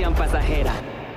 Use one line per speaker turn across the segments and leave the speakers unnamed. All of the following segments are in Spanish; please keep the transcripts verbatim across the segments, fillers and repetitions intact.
Conexión Pasajera.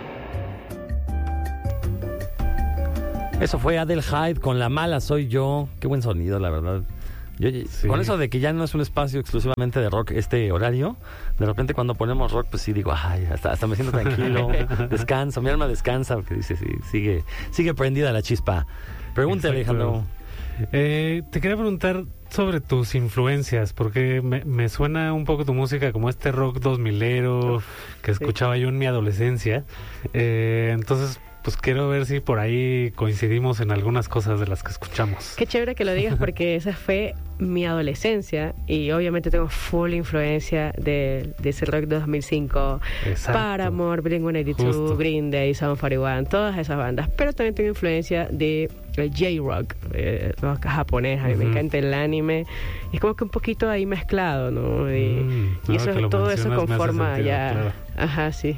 Eso fue Adelheid con La Mala Soy Yo. Qué buen sonido, la verdad. Yo, sí. Con eso de que ya no es un espacio exclusivamente de rock este horario, de repente cuando ponemos rock, pues sí digo, ay, hasta, hasta me siento tranquilo, descanso, mi alma descansa, porque dice, sí, sigue, sigue prendida la chispa. Pregúntale, Alejandro.
Eh, te quería preguntar sobre tus influencias, porque me, me suena un poco tu música como este rock dos milero que escuchaba sí. yo en mi adolescencia. Eh, entonces, pues quiero ver si por ahí coincidimos en algunas cosas de las que escuchamos.
Qué chévere que lo digas, porque esa fue mi adolescencia y obviamente tengo full influencia de, de ese rock de dos mil cinco.
Exacto.
Paramore, Blink ciento ochenta y dos, Justo. Green Day, Sum cuarenta y uno, todas esas bandas. Pero también tengo influencia de el J-Rock, eh, rock japonés. A mí uh-huh. me encanta el anime. Es como que un poquito ahí mezclado, ¿no? Y, mm, y eso, todo eso conforma sentido, ya... Claro. Ajá, sí.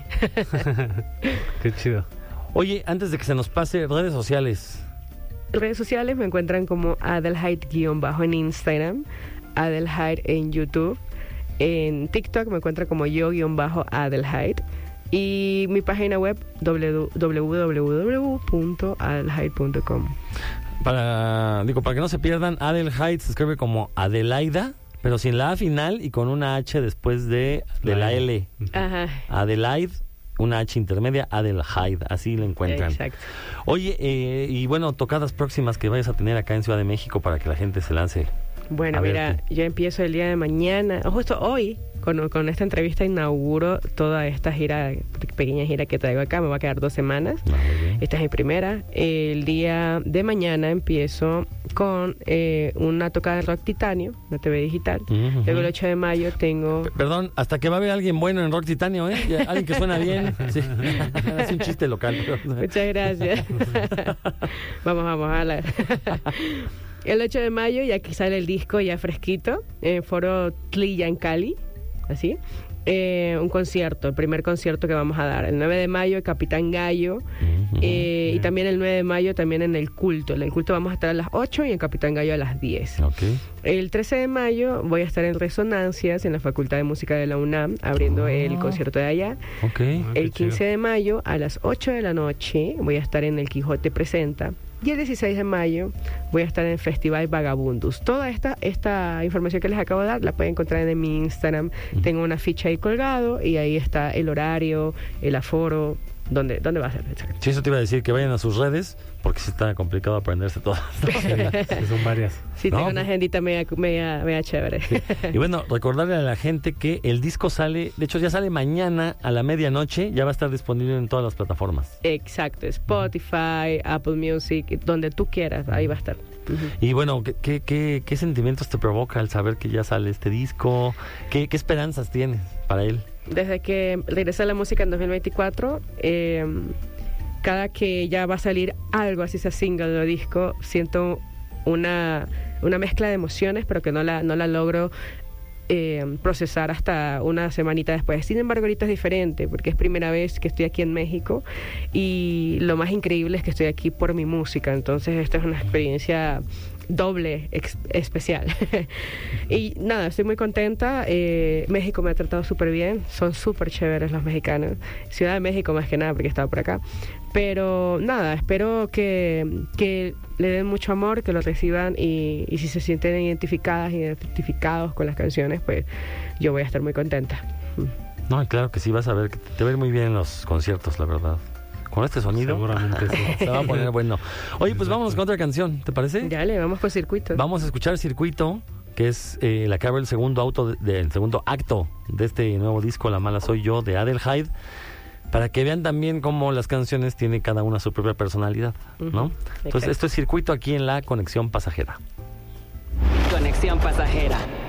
Qué chido.
Oye, antes de que se nos pase, redes sociales.
Redes sociales me encuentran como Adelheid-bajo en Instagram, Adelheid en YouTube, en TikTok me encuentran como yo-bajo Adelheid y mi página web w w w punto adelheid punto com.
Para, digo, para que no se pierdan, Adelheid se escribe como Adelaida, pero sin la A final y con una H después de, de la L.
Ajá.
Adelaide, una H intermedia, Adelheid, así lo encuentran.
Exacto.
Oye, eh, y bueno, tocadas próximas que vayas a tener acá en Ciudad de México para que la gente se lance.
Bueno, mira, verte. Yo empiezo el día de mañana, justo hoy, con, con esta entrevista inauguro toda esta gira, pequeña gira que traigo acá, me va a quedar dos semanas.
Ah,
esta es mi primera. El día de mañana empiezo con eh, una tocada de rock titanio, de T V digital. Uh-huh. Luego el ocho de mayo tengo...
P- Perdón, hasta que va a haber alguien bueno en rock titanio, ¿eh? Ya, alguien que suena bien. Sí. Es un chiste local.
Muchas gracias. vamos, vamos, a la... El ocho de mayo, y aquí sale el disco ya fresquito, en Foro Tlilla en Cali, así, eh, un concierto, el primer concierto que vamos a dar. El nueve de mayo, el Capitán Gallo, uh-huh. eh, y también el nueve de mayo, también en el Culto. En el Culto vamos a estar a las ocho y en Capitán Gallo a las diez.
Okay.
El trece de mayo voy a estar en Resonancias, en la Facultad de Música de la UNAM, abriendo oh. el concierto de allá.
Okay.
Ah,
el quince de mayo, a las ocho de la noche, voy a estar en el Quijote Presenta. Y el dieciséis de mayo voy a estar en el Festival Vagabundus. Toda esta esta información que les acabo de dar la pueden encontrar en mi Instagram. Uh-huh. Tengo una ficha ahí colgado y ahí está el horario, el aforo, dónde, dónde va a ser.
Sí, eso te iba a decir, que vayan a sus redes, porque sí está complicado aprenderse todas.
Sí, son varias.
Sí,
no,
tengo una agendita media, media, media chévere.
Sí. Y bueno, recordarle a la gente que el disco sale, de hecho ya sale mañana a la medianoche, ya va a estar disponible en todas las plataformas.
Exacto, Spotify, Apple Music, donde tú quieras, ahí va a estar. Uh-huh.
Y bueno, ¿qué, qué, qué, ¿qué sentimientos te provoca al saber que ya sale este disco? ¿Qué, qué esperanzas tienes para él?
Desde que regresé a la música en dos mil veinticuatro, eh, cada que ya va a salir algo, así sea single o disco, siento una, una mezcla de emociones, pero que no la, no la logro eh, procesar hasta una semanita después. Sin embargo, ahorita es diferente, porque es primera vez que estoy aquí en México y lo más increíble es que estoy aquí por mi música. Entonces, esta es una experiencia doble ex- especial. Y nada, estoy muy contenta. eh, México me ha tratado súper bien, son súper chéveres los mexicanos. Ciudad de México más que nada, porque he estado por acá. Pero nada, espero que, que le den mucho amor, que lo reciban y, y si se sienten identificadas, identificados con las canciones, pues yo voy a estar muy contenta.
No, claro que sí, vas a ver que te va a ir muy bien en los conciertos, la verdad. Con este sonido
seguramente sí.
Se va a poner bueno. Oye, pues vámonos con otra canción, ¿te parece?
Dale, vamos con Circuito.
Vamos a escuchar Circuito, que es eh, la que abre el segundo auto de, de, el segundo acto de este nuevo disco, La Mala Soy Yo, de Adelheid, para que vean también cómo las canciones tienen cada una su propia personalidad, ¿no? Uh-huh. Entonces, esto es Circuito aquí en la Conexión Pasajera.
Conexión Pasajera.